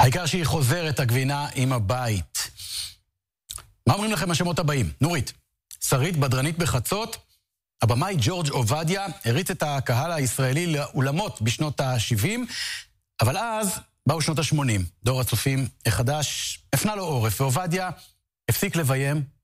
העיקר שהיא חוזרת הגבינה עם הבית. מה אומרים לכם השמות הבאים? נורית, שרית בדרנית בחצות, הבמאי ג'ורג' עובדיה הריץ את הקהל הישראלי לאולמות בשנות ה-70, אבל אז באו שנות ה-80. דור הצופים החדש הפנה לו עורף, ועובדיה הפסיק לביים